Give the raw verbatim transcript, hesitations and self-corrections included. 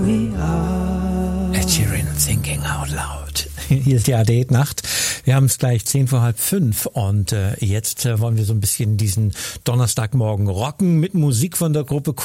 Ed Sheeran, Thinking Out Loud. Hier ist die A D Nacht. Wir haben es gleich zehn vor halb fünf und äh, jetzt äh, wollen wir so ein bisschen diesen Donnerstagmorgen rocken mit Musik von der Gruppe